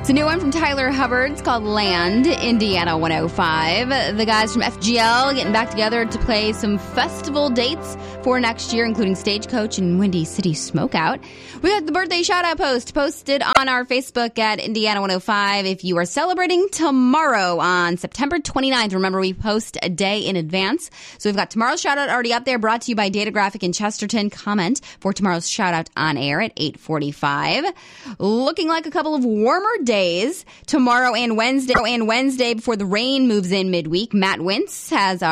It's a new one from Tyler Hubbard. It's called Land, Indiana 105. The guys from FGL getting back together to play some festival dates for next year, including Stagecoach and Windy City Smokeout. We got the birthday shout-out post posted on our Facebook at Indiana 105. If you are celebrating tomorrow on September 29th, remember we post a day in advance. So we've got tomorrow's shout-out already up there, brought to you by Data Graphic in Chesterton. Comment for tomorrow's shout-out on air at 8:45. Looking like a couple of warmer days tomorrow and Wednesday before the rain moves in midweek. Matt Wintz has